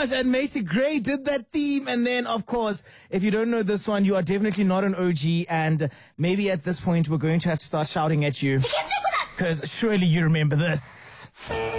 much. And Macy Gray did that theme. And then, of course, if you don't know this one, you are definitely not an OG. And maybe at this point, we're going to have to start shouting at you. You can't sing with us! Because surely you remember this.